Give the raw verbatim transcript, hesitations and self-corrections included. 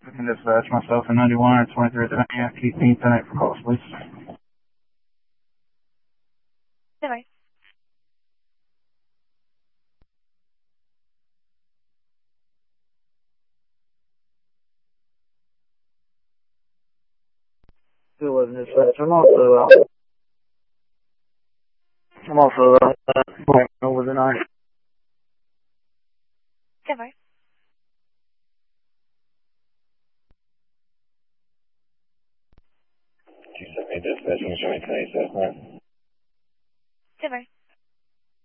I can dispatch myself in ninety-one or twenty-three at the night. Keep me ten eight for calls, please. Давай. two eleven dispatch. I'm also, uh, I'm also, uh, going over the night. Давай. two seventy dispatch, I'm showing ten eight, Давай.